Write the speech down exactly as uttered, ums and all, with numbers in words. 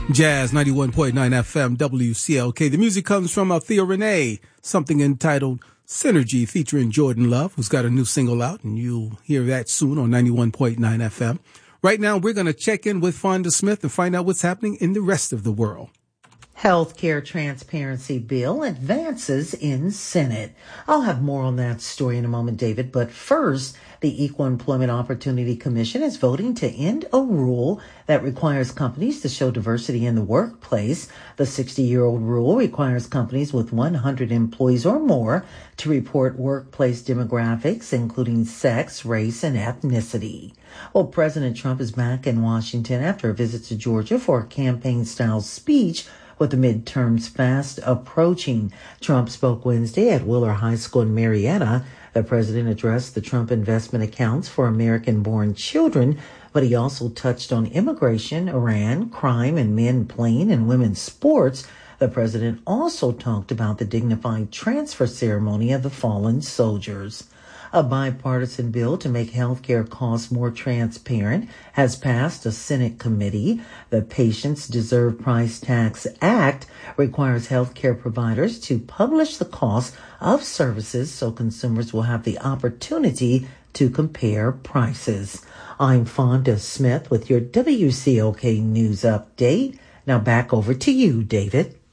Jazz ninety-one point nine F M W C L K. The music comes from Althea Renee, something entitled Synergy, featuring Jordan Love, who's got a new single out, and you'll hear that soon on ninety-one point nine F M. Right now, we're going to check in with Fonda Smith and find out what's happening in the rest of the world. Healthcare transparency bill advances in Senate. I'll have more on that story in a moment, David. But first, the Equal Employment Opportunity Commission is voting to end a rule that requires companies to show diversity in the workplace. The sixty-year-old rule requires companies with one hundred employees or more to report workplace demographics, including sex, race, and ethnicity. Well, President Trump is back in Washington after a visit to Georgia for a campaign-style speech with the midterms fast approaching. Trump spoke Wednesday at Wheeler High School in Marietta. The president addressed the Trump investment accounts for American-born children, but he also touched on immigration, Iran, crime, and men playing and women's sports. The president also talked about the dignified transfer ceremony of the fallen soldiers. A bipartisan bill to make healthcare costs more transparent has passed a Senate committee. The Patients Deserve Price Tax Act requires healthcare providers to publish the cost of services so consumers will have the opportunity to compare prices. I'm Fonda Smith with your W C L K News Update. Now back over to you, David.